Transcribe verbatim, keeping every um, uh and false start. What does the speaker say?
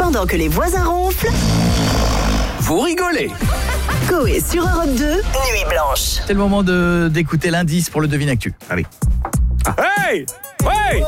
Pendant que les voisins ronflent, vous rigolez. Coé sur Europe deux, Nuit Blanche. C'est le moment de d'écouter l'indice pour le Devine Actu. Allez. Hey! Hey!